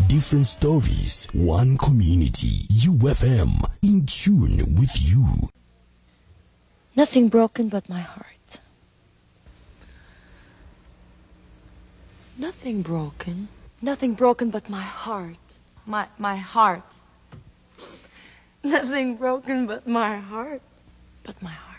Different stories, one community. UFM, in tune with you. Nothing broken but my heart. Nothing broken. Nothing broken but my heart. My heart. Nothing broken but my heart. But my heart.